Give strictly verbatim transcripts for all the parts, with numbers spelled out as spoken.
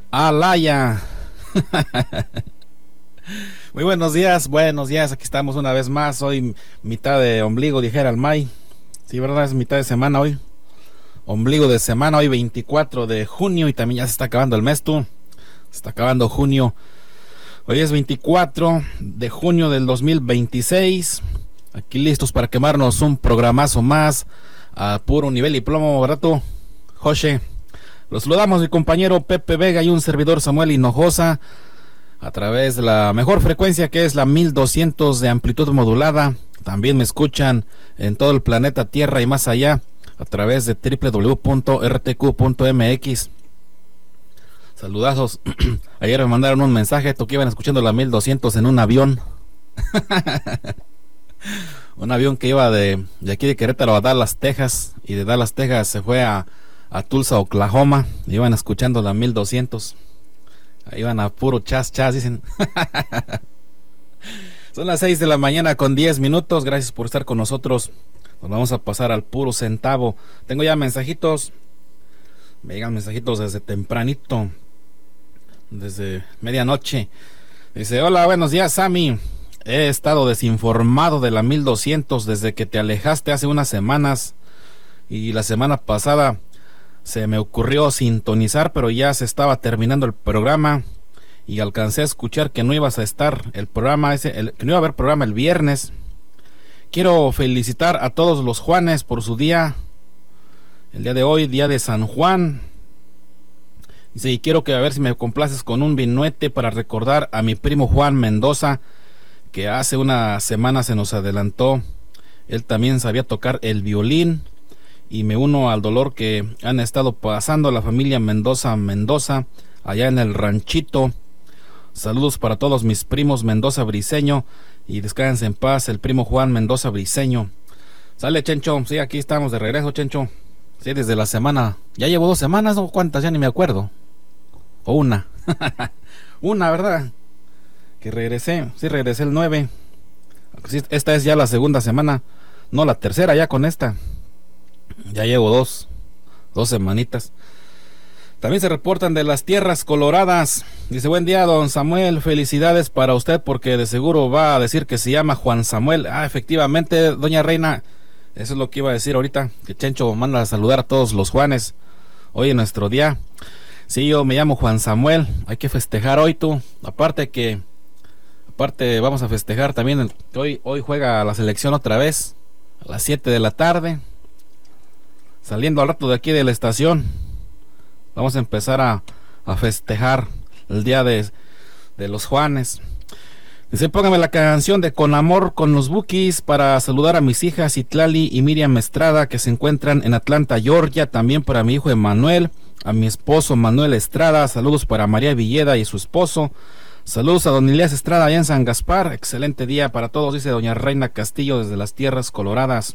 Alaya. Muy buenos días, buenos días, aquí estamos una vez más, hoy mitad de ombligo, dijera el May. Sí, verdad, es mitad de semana hoy. Ombligo de semana, hoy veinticuatro de junio y también ya se está acabando el mes, tú. Se está acabando junio. Hoy es veinticuatro de junio del dos mil veintiséis. Aquí listos para quemarnos un programazo más a puro nivel y plomo, ¿verdad tú, José? Los saludamos mi compañero Pepe Vega y un servidor Samuel Hinojosa a través de la mejor frecuencia que es la mil doscientos de amplitud modulada. También me escuchan en todo el planeta Tierra y más allá a través de doble u doble u doble u punto r t q punto m x. Saludazos. Ayer me mandaron un mensaje que iban escuchando la mil doscientos en un avión. Un avión que iba de, de aquí de Querétaro a Dallas, Texas, y de Dallas, Texas se fue a, a Tulsa, Oklahoma. Iban escuchando la mil doscientos. Ahí iban a puro chas chas, dicen. Son las seis de la mañana con diez minutos. Gracias por estar con nosotros. Nos vamos a pasar al puro centavo. Tengo ya mensajitos. Me llegan mensajitos desde tempranito, desde medianoche. Dice: hola, buenos días, Sammy. He estado desinformado de la mil doscientos desde que te alejaste hace unas semanas. Y la semana pasada se me ocurrió sintonizar, pero ya se estaba terminando el programa. Y alcancé a escuchar que no ibas a estar el programa ese, el, que no iba a haber programa el viernes. Quiero felicitar a todos los Juanes por su día. El día de hoy, día de San Juan. Dice: y quiero que a ver si me complaces con un vinuete para recordar a mi primo Juan Mendoza, que hace una semana se nos adelantó. Él también sabía tocar el violín. Y me uno al dolor que han estado pasando la familia Mendoza Mendoza allá en el ranchito. Saludos para todos mis primos Mendoza Briceño y descansen en paz el primo Juan Mendoza Briceño. Sale, Chencho. Sí, aquí estamos de regreso, Chencho. Sí, desde la semana. Ya llevo dos semanas o cuántas, ya ni me acuerdo. O una. Una, ¿verdad? Que regresé. Sí, regresé el nueve. Esta es ya la segunda semana. No, la tercera ya con esta. Ya llevo dos, dos semanitas. También se reportan de las tierras coloradas. Dice: buen día, don Samuel, felicidades para usted porque de seguro va a decir que se llama Juan Samuel. Ah, efectivamente, doña Reina, eso es lo que iba a decir ahorita, que Chencho manda a saludar a todos los Juanes hoy en nuestro día. Sí, yo me llamo Juan Samuel, hay que festejar hoy, tú. Aparte que, aparte vamos a festejar también, el, hoy, hoy juega la selección otra vez, a las siete de la tarde. Saliendo al rato de aquí de la estación, vamos a empezar a, a festejar el día de, de los Juanes. Dice: póngame la canción de Con Amor con los Bukis para saludar a mis hijas Itlali y Miriam Estrada, que se encuentran en Atlanta, Georgia. También para mi hijo Emanuel, a mi esposo Manuel Estrada. Saludos para María Villeda y su esposo. Saludos a don Elías Estrada allá en San Gaspar. Excelente día para todos, dice doña Reina Castillo desde las tierras coloradas.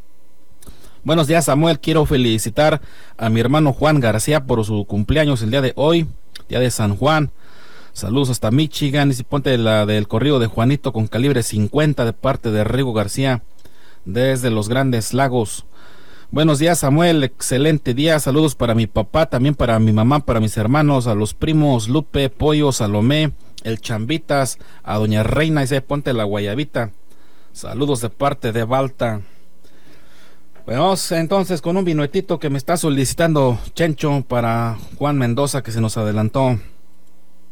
Buenos días, Samuel. Quiero felicitar a mi hermano Juan García por su cumpleaños el día de hoy, día de San Juan. Saludos hasta Michigan. Y si ponte la del corrido de Juanito con calibre cincuenta de parte de Rigo García desde los Grandes Lagos. Buenos días, Samuel. Excelente día. Saludos para mi papá, también para mi mamá, para mis hermanos, a los primos Lupe, Pollo, Salomé, el Chambitas, a doña Reina y se ponte la guayabita. Saludos de parte de Balta. Bueno, vamos entonces con un vinuetito que me está solicitando Chencho para Juan Mendoza, que se nos adelantó.